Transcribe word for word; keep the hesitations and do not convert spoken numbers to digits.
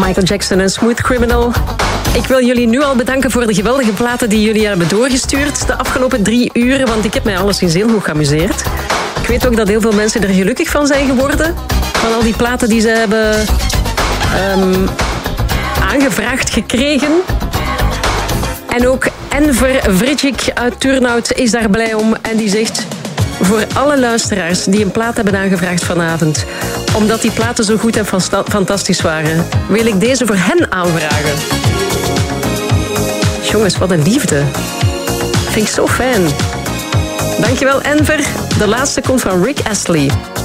Michael Jackson en Smooth Criminal. Ik wil jullie nu al bedanken voor de geweldige platen die jullie hebben doorgestuurd de afgelopen drie uren, want ik heb mij alleszins heel goed geamuseerd. Ik weet ook dat heel veel mensen er gelukkig van zijn geworden, van al die platen die ze hebben um, aangevraagd gekregen. En ook Enver Vritjik uit Turnhout is daar blij om en die zegt: voor alle luisteraars die een plaat hebben aangevraagd vanavond, omdat die platen zo goed en fantastisch waren, wil ik deze voor hen aanvragen. Jongens, wat een liefde. Vind ik zo fijn. Dankjewel, Enver. De laatste komt van Rick Astley.